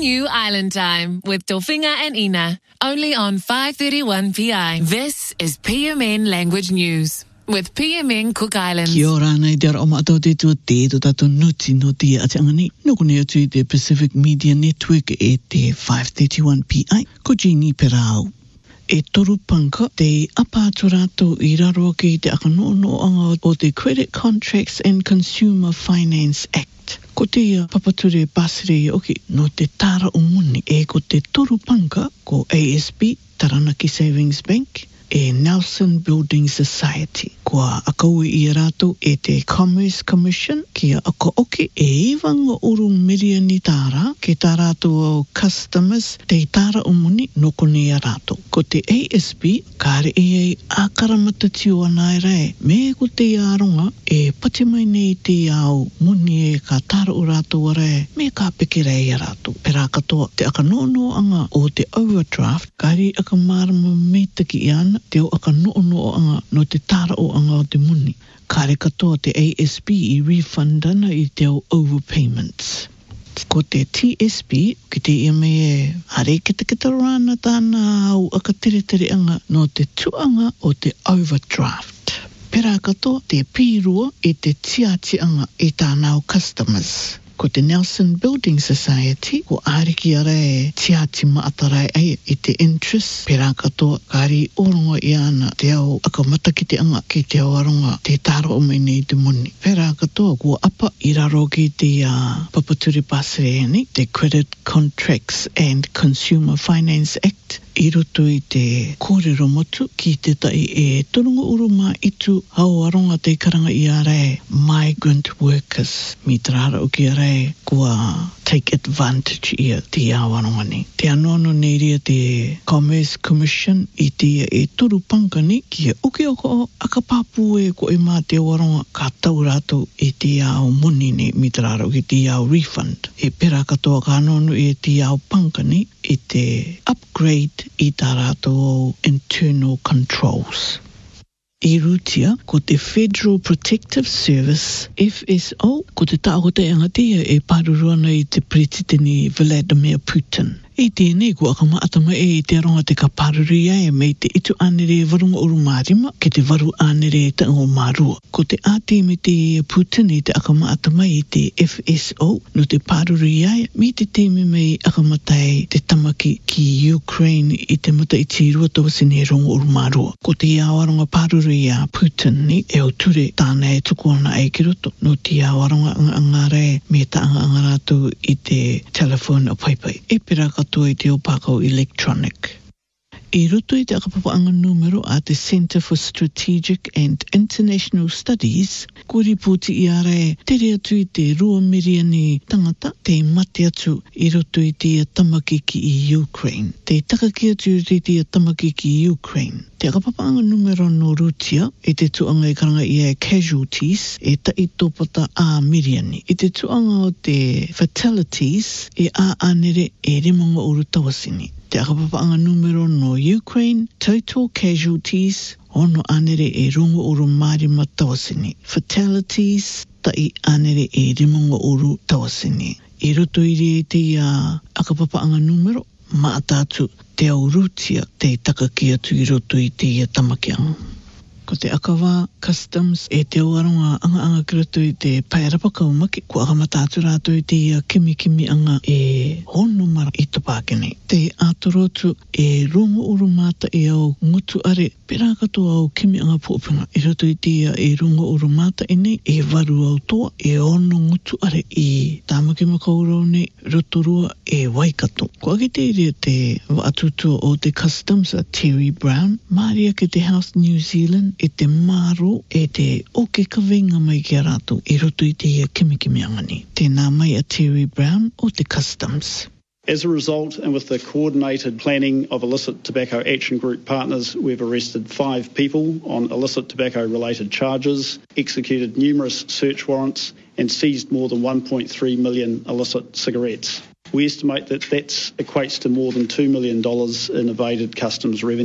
new Island Time with Dolfinga and Ina. Only on 531 PI. This is PMN Language News with PMN Cook Islands. Kia ora nei te ara o mātou te tua te to tātou nuti no te atangani. Nokone atu i te Pacific Media Network e te 531 PI. Ko Jeannie Perau. E toru panka te apāturato I raro ki te akanonoanga o te Credit Contracts and Consumer Finance Act. Ko te papature pasire oki no te tara o muni e ko te toru panka ko ASB, Taranaki Savings Bank, e Nelson Building Society. Kua akau I rato e te Commerce Commission kia ako oki e iwanga uru miriani tāra ke tā rato o customers te tāra o muni nokone a rato. Ko te ASB kāre e akaramata tio anai rai me ko te aronga e pate mai nei te au muni e ka tāra o rato rai me ka peke rei a rato. Pera katoa te akanono anga o te overdraft kāri akamarama me taki iana te o aka no anga no te tāra o anga o te muni. Kāre katoa te ASB I refund ana I te o overpayments. Ko te TSB, ki te ia me e hare kita rana tāna au aka tere anga no te tuanga o te overdraft. Pera katoa te pīrua e te tiati anga I tāna o customers. Ko te Nelson Building Society, ko āriki ara e tiati maatarai ai I te interest. Pera katoa kāri oronga I ana te au akamata ki te anga ki te au aronga te tāra o mai nei te muni. Pera katoa ko apa I raro ki te papaturi pasere ni, te Credit Contracts and Consumer Finance Act. I roto I te kōrero motu ki te tai e toronga uruma itu hau aronga te karanga I arae migrant workers. Mi tarara o ki arae kua take advantage ia te awaronga ni. Te anono nei ria te Commerce Commission I te e toru panka ni ki e uke oko akapapu e ko e mā te awaronga ka tau rato I te au muni ni mi tarara o ki te au refund. E pera katoa ka anono I te au panka ni I te upgrade I tā rātou internal controls. I rutia, ko te Federal Protective Service, FSO, ko te tākota angatia e pāruruana I te Presidente Vladimir Putin. I tēnei ko akamaatama e te aronga te ka pāruri ai mei te itu anere varunga uru mārima ke te varu anere te o mārua. Ko te āte me te Putin I te akamaatama I te FSO no te pāruri ai me te teme mei akamatai te tamaki ki Ukraine I te mata I te rua tawasine ronga uru mārua. Ko te awaronga pāruri a Putin ni e o ture tāna e tuku ana ai ki roto no te awaronga angare me ta anga rātou I te telephone o paipai. E pera katoa I te opako electronic. I roto I te akapapaanga numero a te Centre for Strategic and International Studies, ko ripoti I arae tere atu I te rua miriani tangata te mate atu I roto I te tamaki ki I Ukraine. Te takaki atu I te tamaki ki Ukraine. Te akapapaanga numero no rutia I te tuanga I karanga I e casualties e tai topata a miriani. I te tuanga o te fatalities e a anere e remonga uru tawasini. Te akapapaanga numero no Ukraine, total casualties, ono anere e runga uru marima tawasini. Fatalities, tai anere e rimonga uru tawasini. I roto I te akapapaanga numero, maatatu te aurutia te takaki atu I roto I te tamakianga. Ko te akawa customs e te oaronga anga ki roto I te pairapaka umaki ko akamatatu rātou I te kimi anga e hono mara I topākene. Te atorotu e rongo uru mata e au ngutu are pera katoa au kimi anga pōpinga. I roto I te e rongo uru mata e nei e varu au toa e ono ngutu are I tāmaki makaurau nei rotorua e waikato. Ko ake te iria te waatutua o te customs a Terry Brown, Māria ki te House New Zealand e te maro e te oke kawenga mai ki a rātou I roto I te kimi angani. Tēnā mai a Terry Brown o te customs. As a result, and with the coordinated planning of Illicit Tobacco Action Group partners, we've arrested 5 people on illicit tobacco-related charges, executed numerous search warrants, and seized more than 1.3 million illicit cigarettes. We estimate that equates to more than $2 million in evaded customs revenue.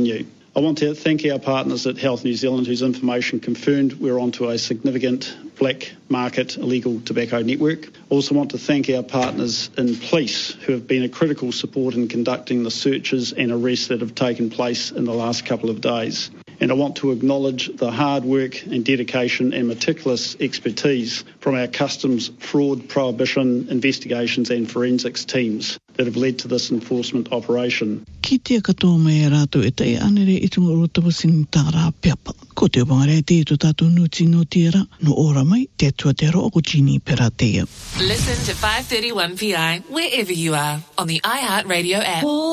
I want to thank our partners at Health New Zealand, whose information confirmed we're onto a significant black market illegal tobacco network. I also want to thank our partners in police, who have been a critical support in conducting the searches and arrests that have taken place in the last couple of days. And I want to acknowledge the hard work and dedication and meticulous expertise from our customs, fraud, prohibition, investigations and forensics teams that have led to this enforcement operation. Ki tia katoa mai rātou e tai anere i tunga rotawa sin tā rā peapa. Ko te wangare te to tātou nuti no te ra, no ora mai, te atua te roa ko Jeannie Peratea. Listen to 531 PI wherever you are on the iHeartRadio app.